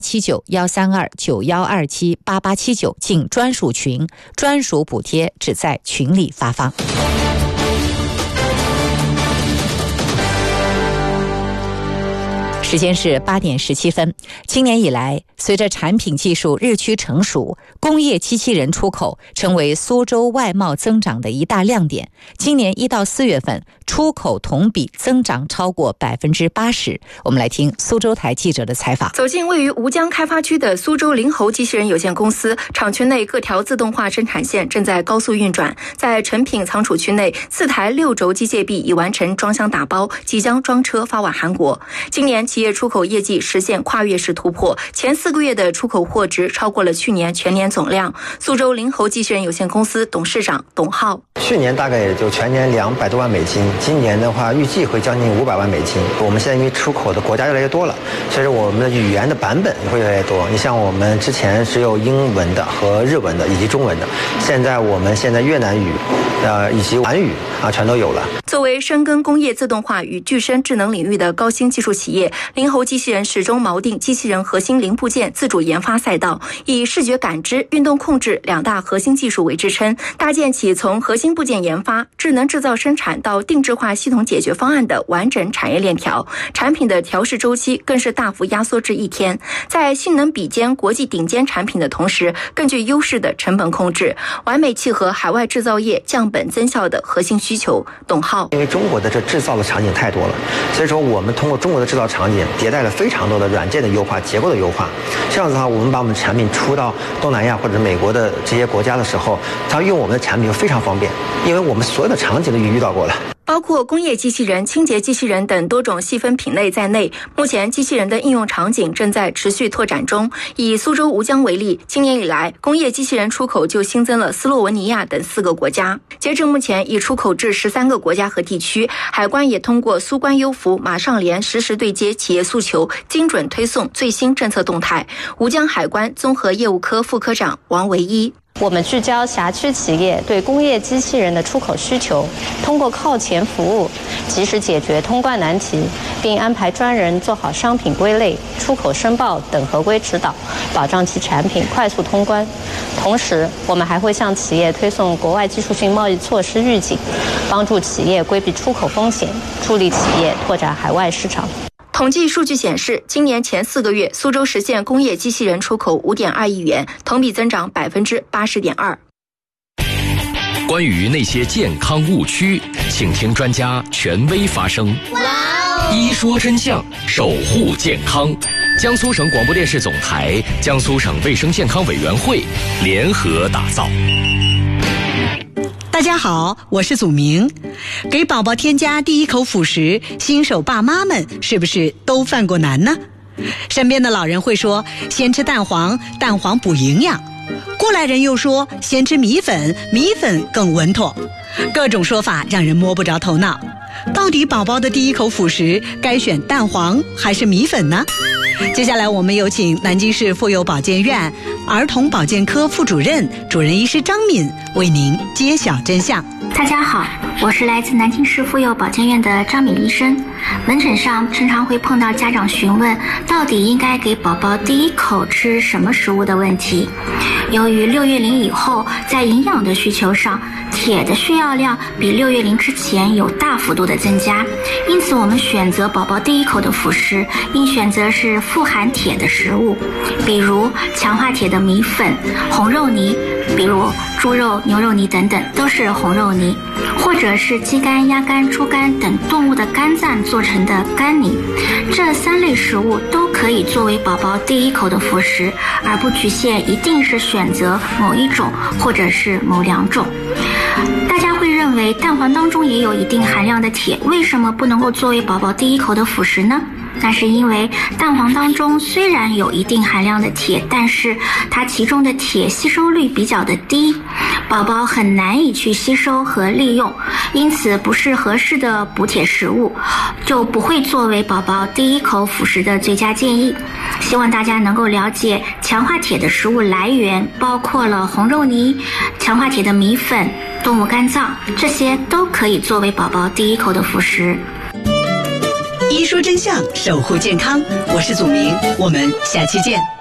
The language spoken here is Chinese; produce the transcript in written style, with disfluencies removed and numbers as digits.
79132911278879进专属群，专属补贴只在群里发放。时间是8点17分。今年以来，随着产品技术日趋成熟，工业机器人出口成为苏州外贸增长的一大亮点。今年1到4月份，出口同比增长超过80%。我们来听苏州台记者的采访。 走进位于吴江开发区的苏州灵猴机器人有限公司，厂区内各条自动化生产线正在高速运转。在成品仓储区内，4台6轴机械臂已完成装箱打包，即将装车发往韩国。今年企业出口业绩实现跨越式突破，前4个月的出口货值超过了去年全年总量。苏州灵猴机器人有限公司董事长董浩： 去年大概也就全年200多万美金，今年的话预计会将近500万美金。我们现在因为出口的国家越来越多了，所以我们的语言的版本也会越来越多。你像我们之前只有英文的和日文的以及中文的，现在我们越南语以及韩语全都有了。 作为深耕工业自动化与具身智能领域的高新技术企业，灵猴机器人始终锚定机器人核心零部件自主研发赛道，以视觉感知、运动控制2大核心技术为支撑，搭建起从核心部件研发、智能制造生产到定制化系统解决方案的完整产业链条。产品的调试周期更是大幅压缩至1天，在性能比肩国际顶尖产品的同时，更具优势的成本控制，完美契合海外制造业降本增效的核心需求。董浩： 因为中国的这制造的场景太多了，所以说我们通过中国的制造场景迭代了非常多的软件的优化、结构的优化。这样子的话，我们把我们产品出到东南亚或者美国的这些国家的时候，它用我们的产品就非常方便，因为我们所有的场景都遇到过了。 包括工业机器人、清洁机器人等多种细分品类在内，目前机器人的应用场景正在持续拓展中。以苏州吴江为例，今年以来，工业机器人出口就新增了斯洛文尼亚等4个国家。截至目前，已出口至13个国家和地区。海关也通过苏关优服马上联实时对接企业诉求，精准推送最新政策动态。吴江海关综合业务科副科长王维一： 我们聚焦辖区企业对工业机器人的出口需求，通过靠前服务，及时解决通关难题，并安排专人做好商品归类、出口申报等合规指导，保障其产品快速通关。同时，我们还会向企业推送国外技术性贸易措施预警，帮助企业规避出口风险，助力企业拓展海外市场。 统计数据显示，今年前4个月，苏州实现工业机器人出口5.2亿元，同比增长80.2%。 关于那些健康误区，请听专家权威发声。一说真相，守护健康。江苏省广播电视总台、江苏省卫生健康委员会联合打造。 大家好，我是祖明。给宝宝添加第一口辅食，新手爸妈们是不是都犯过难呢？身边的老人会说，先吃蛋黄，蛋黄补营养。过来人又说，先吃米粉，米粉更稳妥。各种说法让人摸不着头脑。到底宝宝的第一口辅食该选蛋黄还是米粉呢？接下来我们有请南京市妇幼保健院儿童保健科副主任、主任医师张敏为您揭晓真相。 大家好，我是来自南京市妇幼保健院的张敏医生。门诊上经常会碰到家长询问，到底应该给宝宝第一口吃什么食物的问题。由于6月龄以后，在营养的需求上，铁的需要量比6月龄之前有大幅度的增加，因此我们选择宝宝第一口的辅食，应选择是富含铁的食物，比如强化铁的米粉、红肉泥，比如猪肉、牛肉泥等等都是红肉泥，或者是鸡肝、鸭肝、猪肝等动物的肝脏做成的肝泥。这3类食物都可以作为宝宝第一口的辅食，而不局限一定是选择某一种或者是某2种。大家会认为蛋黄当中也有一定含量的铁，为什么不能够作为宝宝第一口的辅食呢？那是因为蛋黄当中虽然有一定含量的铁，但是它其中的铁吸收率比较的低，宝宝很难以去吸收和利用，因此不是合适的补铁食物，就不会作为宝宝第一口辅食的最佳建议。希望大家能够了解强化铁的食物来源，包括了红肉泥、强化铁的米粉、动物肝脏，这些都可以作为宝宝第一口的辅食。 一说真相，守护健康。我是祖明，我们下期见。